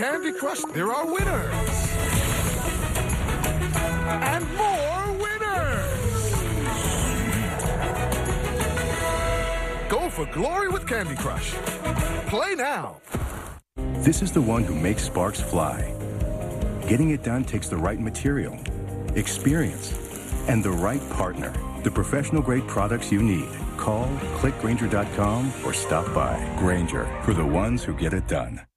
Candy Crush, there are winners. And more winners. Go for glory with Candy Crush. Play now. This is the one who makes sparks fly. Getting it done takes the right material, experience, and the right partner. The professional-grade products you need. Call, click Grainger.com, or stop by. Grainger, for the ones who get it done.